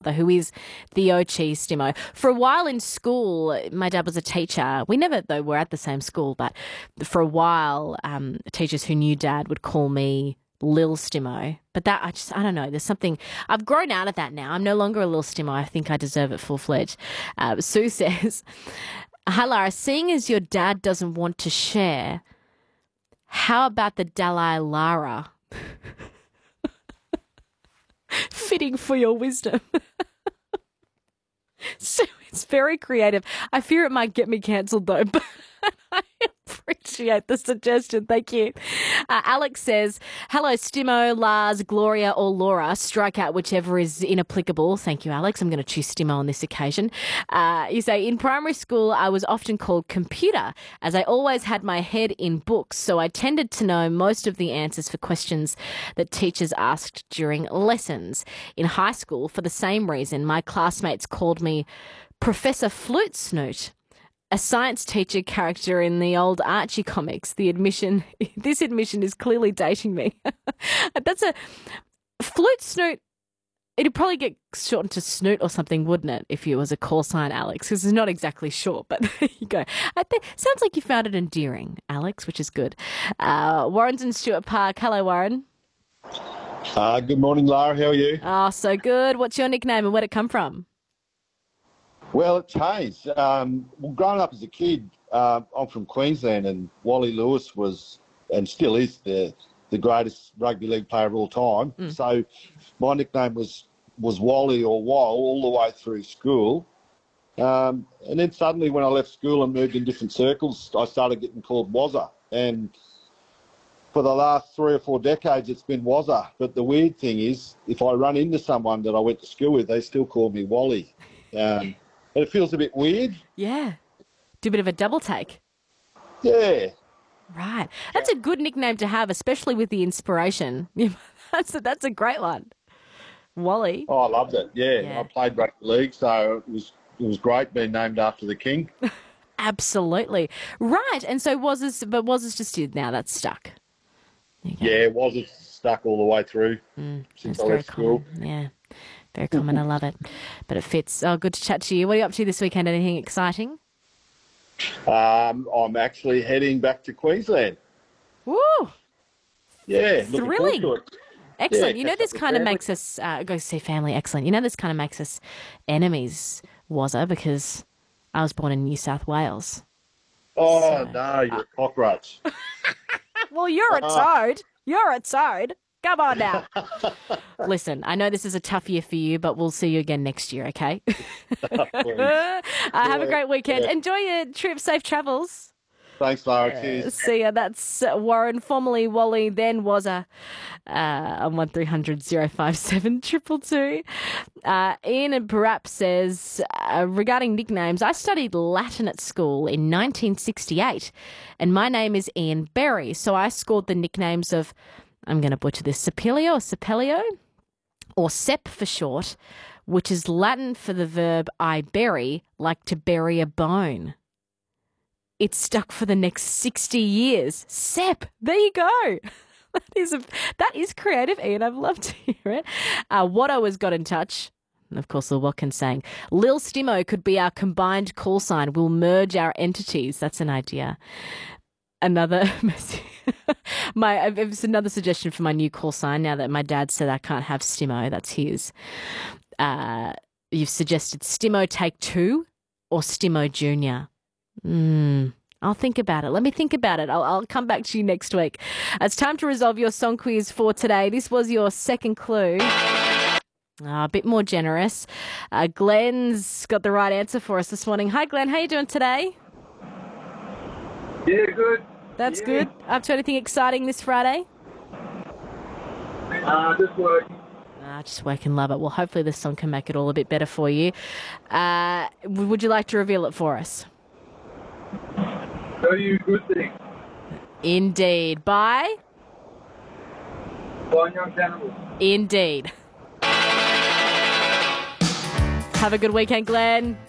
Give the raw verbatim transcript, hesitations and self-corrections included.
though, who is the O G Stimo. For a while in school, my dad was a teacher. We never, though, were at the same school, but for a while, um, teachers who knew Dad would call me Lil Stimo. But that, I just, I don't know, there's something, I've grown out of that now. I'm no longer a Lil Stimo. I think I deserve it full-fledged. Uh, Sue says, hi, Lara, seeing as your dad doesn't want to share, how about the Dalai Lara? Fitting for your wisdom. So it's very creative. I fear it might get me cancelled though, but I appreciate the suggestion. Thank you. Uh, Alex says, hello, Stimo, Lars, Gloria or Laura. Strike out whichever is inapplicable. Thank you, Alex. I'm going to choose Stimo on this occasion. Uh, you say, in primary school, I was often called computer as I always had my head in books. So I tended to know most of the answers for questions that teachers asked during lessons. In high school, for the same reason, my classmates called me Professor Flute Snoot, a science teacher character in the old Archie comics. The admission, this admission is clearly dating me. That's a Flute Snoot. It'd probably get shortened to Snoot or something, wouldn't it, if it was a call sign, Alex? Because it's not exactly short, but there you go. I think, sounds like you found it endearing, Alex, which is good. Uh, Warren's in Stuart Park. Hello, Warren. Uh, good morning, Lara. How are you? Oh, so good. What's your nickname and where'd it come from? Well, it's Hayes. Um, well, growing up as a kid, uh, I'm from Queensland, and Wally Lewis was, and still is, the the greatest rugby league player of all time. Mm. So my nickname was was Wally or Wall all the way through school. Um, and then suddenly when I left school and moved in different circles, I started getting called Wazza. And for the last three or four decades, it's been Wazza. But the weird thing is, if I run into someone that I went to school with, they still call me Wally. Um, but it feels a bit weird. Yeah. Do a bit of a double take. Yeah. Right. That's a good nickname to have, especially with the inspiration. that's, a, that's a great one. Wally. Oh, I loved it. Yeah. yeah. I played rugby league, so it was it was great being named after the king. Absolutely. Right. And so was this, but was this just now that's stuck? Yeah, was it stuck all the way through mm, since I left school. Yeah. Very common. I love it. But it fits. Oh, good to chat to you. What are you up to this weekend? Anything exciting? Um, I'm actually heading back to Queensland. Woo! Yeah, thrilling. To it. Excellent. Yeah, you know, this kind of makes us uh, go see family. Excellent. You know, this kind of makes us enemies, Wazza, because I was born in New South Wales. Oh, so, no, you're uh, a cockroach. Well, you're a toad. You're a toad. Come on now. Listen, I know this is a tough year for you, but we'll see you again next year, okay? uh, have a great weekend. Yeah. Enjoy your trip. Safe travels. Thanks, Lara. Uh, Cheers. see ya. That's uh, Warren, formerly Wally, then Wazza, uh, on one three hundred oh five seven two two two. Uh, Ian and Perhaps says, uh, regarding nicknames, I studied Latin at school in nineteen sixty-eight, and my name is Ian Berry, so I scored the nicknames of, I'm going to butcher this, Sepelio or Sepelio, or Sep for short, which is Latin for the verb I bury, like to bury a bone. It's stuck for the next sixty years. Sep, there you go. That is a, that is creative, Ian. I've loved to hear it. Uh, Watto has got in touch. And of course, Lil Watkins saying, Lil Stimo could be our combined call sign. We'll merge our entities. That's an idea. Another message. my it's another suggestion for my new call sign now that my dad said I can't have Stimo. That's his. Uh, you've suggested Stimo Take Two or Stimo Junior Hmm. I'll think about it. Let me think about it. I'll, I'll come back to you next week. It's time to resolve your song quiz for today. This was your second clue. Oh, a bit more generous. Uh, Glenn's got the right answer for us this morning. Hi, Glenn. How you doing today? Yeah, good. That's yeah. good. Up to anything exciting this Friday? Uh, just working. Ah, just working, love it. Well, hopefully this song can make it all a bit better for you. Uh, would you like to reveal it for us? Tell you good thing. Indeed. Bye. Fine Young Cannibals. Indeed. Have a good weekend, Glenn.